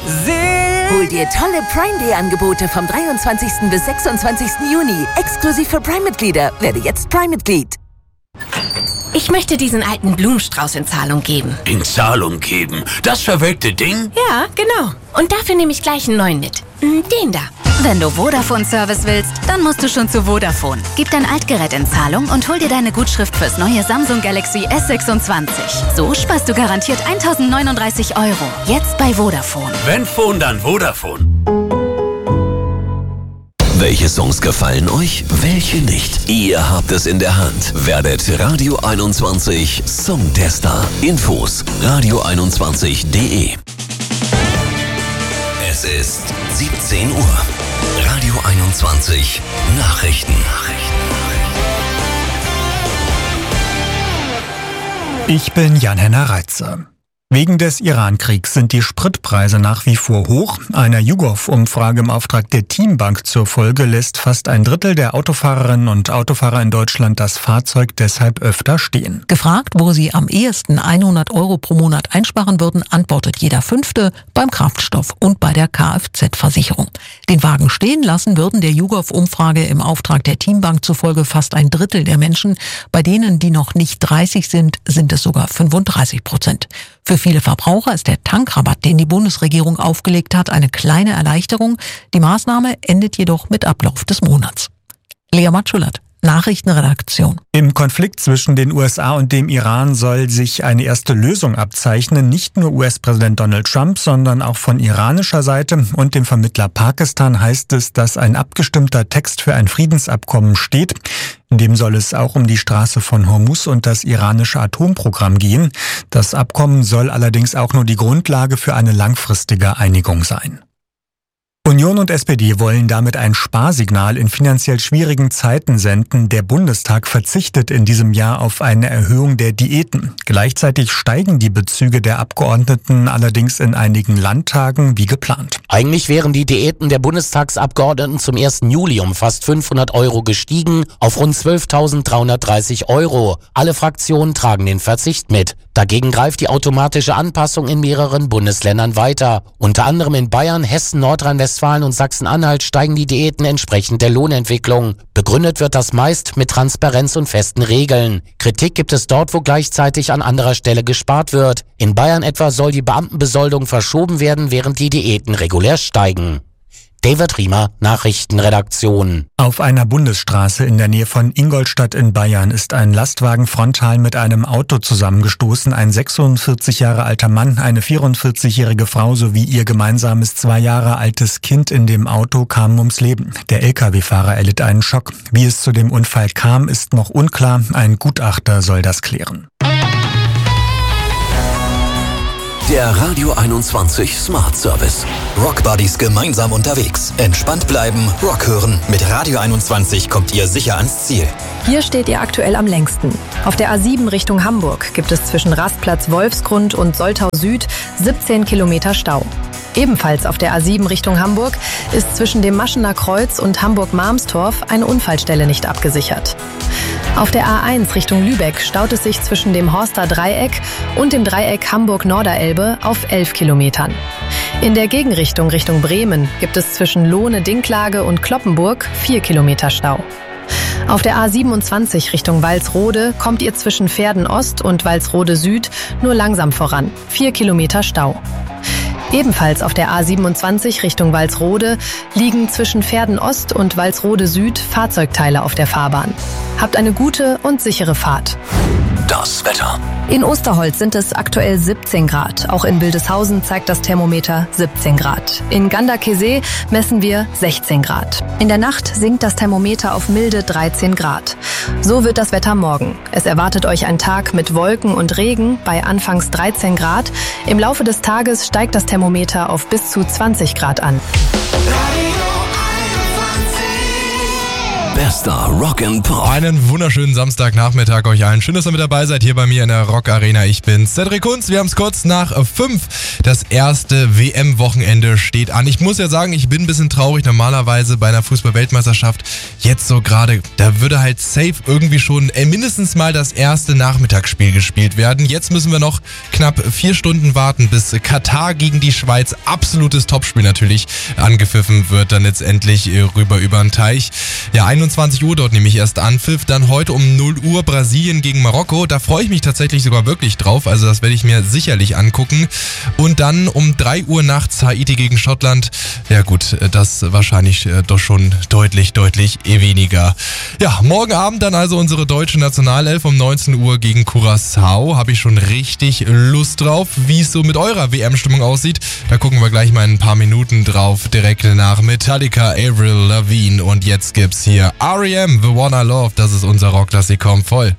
Hol dir tolle Prime Day Angebote vom 23. bis 26. Juni. Exklusiv für Prime-Mitglieder. Werde jetzt Prime-Mitglied. Ich möchte diesen alten Blumenstrauß in Zahlung geben. In Zahlung geben? Das verwelkte Ding? Ja, genau. Und dafür nehme ich gleich einen neuen mit. Den da. Wenn du Vodafone-Service willst, dann musst du schon zu Vodafone. Gib dein Altgerät in Zahlung und hol dir deine Gutschrift fürs neue Samsung Galaxy S26. So sparst du garantiert 1.039 €. Jetzt bei Vodafone. Wenn Phone, dann Vodafone. Welche Songs gefallen euch? Welche nicht? Ihr habt es in der Hand. Werdet Radio 21 Songtester. Infos radio21.de. Es ist 17 Uhr. Radio 21 Nachrichten. Ich bin Jan-Henner Reitzer. Wegen des Iran-Kriegs sind die Spritpreise nach wie vor hoch. Einer YouGov-Umfrage im Auftrag der Teambank zur Folge lässt fast ein Drittel der Autofahrerinnen und Autofahrer in Deutschland das Fahrzeug deshalb öfter stehen. Gefragt, wo sie am ehesten 100 € pro Monat einsparen würden, antwortet jeder Fünfte beim Kraftstoff und bei der Kfz-Versicherung. Den Wagen stehen lassen würden der YouGov-Umfrage im Auftrag der Teambank zufolge fast ein Drittel der Menschen. Bei denen, die noch nicht 30 sind, sind es sogar 35%. Für viele Verbraucher ist der Tankrabatt, den die Bundesregierung aufgelegt hat, eine kleine Erleichterung. Die Maßnahme endet jedoch mit Ablauf des Monats. Lea Matschulert, Nachrichtenredaktion. Im Konflikt zwischen den USA und dem Iran soll sich eine erste Lösung abzeichnen. Nicht nur US-Präsident Donald Trump, sondern auch von iranischer Seite und dem Vermittler Pakistan heißt es, dass ein abgestimmter Text für ein Friedensabkommen steht. In dem soll es auch um die Straße von Hormuz und das iranische Atomprogramm gehen. Das Abkommen soll allerdings auch nur die Grundlage für eine langfristige Einigung sein. Union und SPD wollen damit ein Sparsignal in finanziell schwierigen Zeiten senden. Der Bundestag verzichtet in diesem Jahr auf eine Erhöhung der Diäten. Gleichzeitig steigen die Bezüge der Abgeordneten allerdings in einigen Landtagen wie geplant. Eigentlich wären die Diäten der Bundestagsabgeordneten zum 1. Juli um fast 500 € gestiegen auf rund 12.330 €. Alle Fraktionen tragen den Verzicht mit. Dagegen greift die automatische Anpassung in mehreren Bundesländern weiter. Unter anderem in Bayern, Hessen, Nordrhein-Westfalen und Sachsen-Anhalt steigen die Diäten entsprechend der Lohnentwicklung. Begründet wird das meist mit Transparenz und festen Regeln. Kritik gibt es dort, wo gleichzeitig an anderer Stelle gespart wird. In Bayern etwa soll die Beamtenbesoldung verschoben werden, während die Diäten regulär steigen. David Riemer, Nachrichtenredaktion. Auf einer Bundesstraße in der Nähe von Ingolstadt in Bayern ist ein Lastwagen frontal mit einem Auto zusammengestoßen. Ein 46 Jahre alter Mann, eine 44-jährige Frau sowie ihr gemeinsames 2 Jahre altes Kind in dem Auto kamen ums Leben. Der Lkw-Fahrer erlitt einen Schock. Wie es zu dem Unfall kam, ist noch unklar. Ein Gutachter soll das klären. Der Radio 21 Smart Service. Rockbuddies gemeinsam unterwegs. Entspannt bleiben, Rock hören. Mit Radio 21 kommt ihr sicher ans Ziel. Hier steht ihr aktuell am längsten. Auf der A7 Richtung Hamburg gibt es zwischen Rastplatz Wolfsgrund und Soltau Süd 17 Kilometer Stau. Ebenfalls auf der A7 Richtung Hamburg ist zwischen dem Maschener Kreuz und Hamburg-Marmstorf eine Unfallstelle nicht abgesichert. Auf der A1 Richtung Lübeck staut es sich zwischen dem Horster Dreieck und dem Dreieck Hamburg-Norderelbe auf 11 Kilometern. In der Gegenrichtung Richtung Bremen gibt es zwischen Lohne-Dinklage und Cloppenburg 4 Kilometer Stau. Auf der A27 Richtung Walsrode kommt ihr zwischen Verden Ost und Walsrode Süd nur langsam voran, 4 Kilometer Stau. Ebenfalls auf der A27 Richtung Walsrode liegen zwischen Verden Ost und Walsrode Süd Fahrzeugteile auf der Fahrbahn. Habt eine gute und sichere Fahrt. Das Wetter. In Osterholz sind es aktuell 17 Grad. Auch in Wildeshausen zeigt das Thermometer 17 Grad. In Ganderkesee messen wir 16 Grad. In der Nacht sinkt das Thermometer auf milde 13 Grad. So wird das Wetter morgen. Es erwartet euch ein Tag mit Wolken und Regen bei anfangs 13 Grad. Im Laufe des Tages steigt das Thermometer auf bis zu 20 Grad an. Bester Rock and Pop. Einen wunderschönen Samstagnachmittag euch allen. Schön, dass ihr mit dabei seid hier bei mir in der Rock Arena. Ich bin Cedric Kunz. Wir haben es kurz nach 5. Das erste WM-Wochenende steht an. Ich muss ja sagen, ich bin ein bisschen traurig. Normalerweise bei einer Fußball-Weltmeisterschaft jetzt so gerade, da würde halt safe irgendwie schon mindestens mal das erste Nachmittagsspiel gespielt werden. Jetzt müssen wir noch knapp 4 Stunden warten, bis Katar gegen die Schweiz, absolutes Topspiel natürlich, angepfiffen wird. Dann letztendlich rüber über den Teich. Ja, 21 Uhr dort nehme ich erst Anpfiff. Dann heute um 0 Uhr Brasilien gegen Marokko. Da freue ich mich tatsächlich sogar wirklich drauf. Also das werde ich mir sicherlich angucken. Und dann um 3 Uhr nachts Haiti gegen Schottland. Ja gut, das wahrscheinlich doch schon deutlich weniger. Ja, morgen Abend dann also unsere deutsche Nationalelf um 19 Uhr gegen Curaçao. Habe ich schon richtig Lust drauf. Wie es so mit eurer WM-Stimmung aussieht, da gucken wir gleich mal in ein paar Minuten drauf. Direkt nach Metallica, Avril Lavigne. Und jetzt gibt's hier R.E.M. The One I Love. Das ist unser Rock, das sie kommt voll.